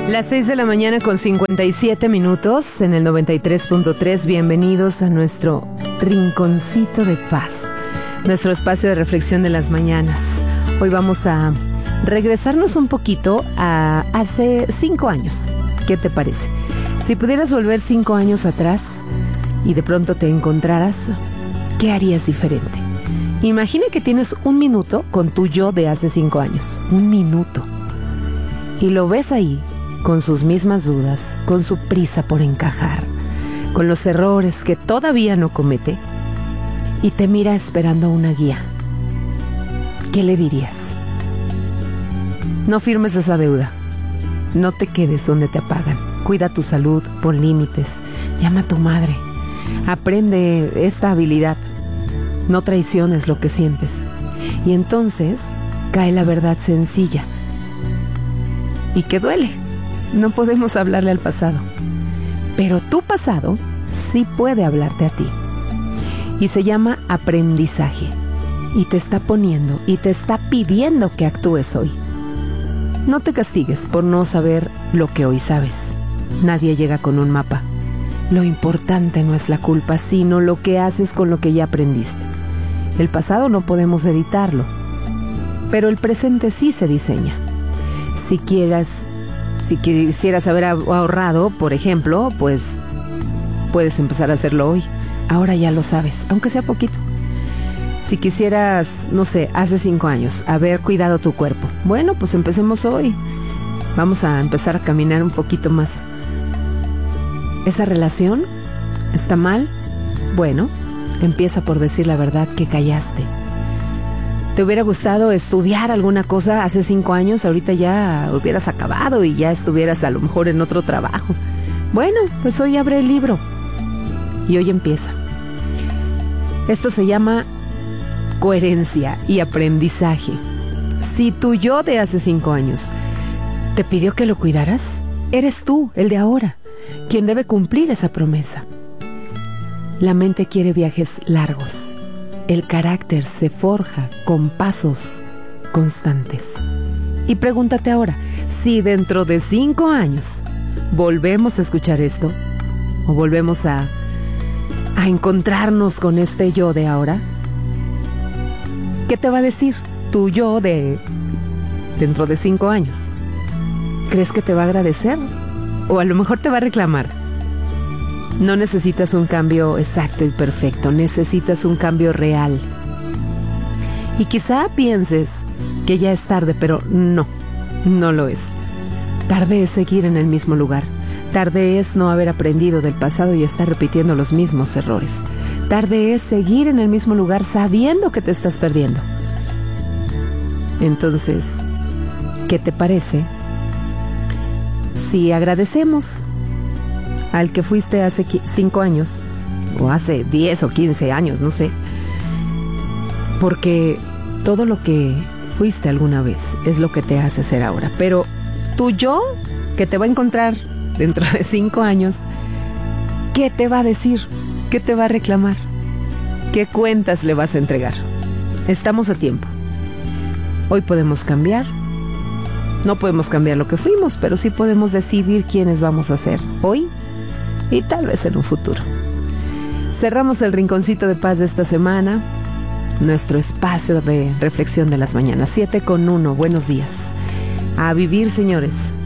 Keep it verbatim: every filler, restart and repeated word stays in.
Las seis de la mañana con cincuenta y siete minutos en el noventa y tres punto tres. Bienvenidos a nuestro Rinconcito de Paz, nuestro espacio de reflexión de las mañanas. Hoy vamos a regresarnos un poquito a hace cinco años. ¿Qué te parece? Si pudieras volver cinco años atrás y de pronto te encontraras, ¿qué harías diferente? Imagina que tienes un minuto con tu yo de hace cinco años. Un minuto. Y lo ves ahí, con sus mismas dudas, con su prisa por encajar, con los errores que todavía no comete, y te mira esperando una guía. ¿Qué le dirías? No firmes esa deuda. No te quedes donde te apagan. Cuida tu salud, pon límites, llama a tu madre. Aprende esta habilidad. No traiciones lo que sientes. Y entonces cae la verdad sencilla. Y que duele. No podemos hablarle al pasado. Pero tu pasado sí puede hablarte a ti. Y se llama aprendizaje. Y te está poniendo y te está pidiendo que actúes hoy. No te castigues por no saber lo que hoy sabes. Nadie llega con un mapa. Lo importante no es la culpa, sino lo que haces con lo que ya aprendiste. El pasado no podemos editarlo, pero el presente sí se diseña. Si quieras, si quisieras haber ahorrado, por ejemplo, pues puedes empezar a hacerlo hoy. Ahora ya lo sabes, aunque sea poquito. Si quisieras, no sé, hace cinco años, haber cuidado tu cuerpo, bueno, pues empecemos hoy. Vamos a empezar a caminar un poquito más. ¿Esa relación está mal? Bueno, empieza por decir la verdad que callaste. ¿Te hubiera gustado estudiar alguna cosa hace cinco años? Ahorita ya hubieras acabado y ya estuvieras a lo mejor en otro trabajo. Bueno, pues hoy abre el libro y hoy empieza. Esto se llama coherencia y aprendizaje. Si tu yo de hace cinco años te pidió que lo cuidaras, eres tú, el de ahora, quien debe cumplir esa promesa. La mente quiere viajes largos. El carácter se forja con pasos constantes. Y pregúntate ahora, si dentro de cinco años volvemos a escuchar esto, o volvemos a, a encontrarnos con este yo de ahora, ¿qué te va a decir tu yo de dentro de cinco años? ¿Crees que te va a agradecer? O a lo mejor te va a reclamar. No necesitas un cambio exacto y perfecto, necesitas un cambio real. Y quizá pienses que ya es tarde, pero no, no lo es. Tarde es seguir en el mismo lugar. Tarde es no haber aprendido del pasado y estar repitiendo los mismos errores. Tarde es seguir en el mismo lugar sabiendo que te estás perdiendo. Entonces, ¿qué te parece si agradecemos al que fuiste hace cinco años, o hace diez o quince años, no sé? Porque todo lo que fuiste alguna vez es lo que te hace ser ahora. Pero tu yo, que te va a encontrar dentro de cinco años, ¿qué te va a decir? ¿Qué te va a reclamar? ¿Qué cuentas le vas a entregar? Estamos a tiempo. Hoy podemos cambiar. No podemos cambiar lo que fuimos, pero sí podemos decidir quiénes vamos a ser hoy y tal vez en un futuro. Cerramos el Rinconcito de Paz de esta semana, nuestro espacio de reflexión de las mañanas. siete con uno, buenos días. A vivir, señores.